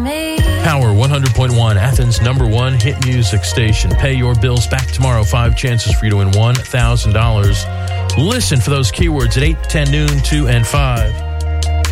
me. Power 100.1, Athens' #1 hit music station. Pay your bills back tomorrow. 5 chances for you to win $1,000. Listen for those keywords at 8, 10, noon, 2, and 5.